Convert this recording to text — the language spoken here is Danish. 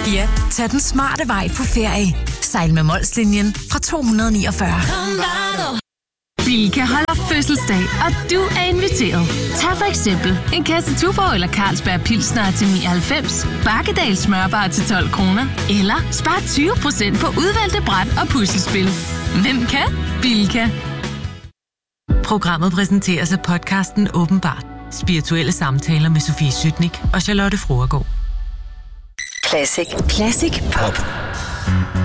Ja, tag den smarte vej på ferie. Sejl med Molslinjen fra 249. Bilka holder fødselsdag, og du er inviteret. Tag for eksempel en kasse Tuborg eller Carlsberg Pilsner til 99, Bakkedal smørbar til 12 kroner, eller spar 20% på udvalgte bræt og puslespil. Hvem kan? Bilka. Programmet præsenteres af podcasten Åbenbart. Spirituelle samtaler med Sofie Sytnik og Charlotte Fruergaard. Classic Pop.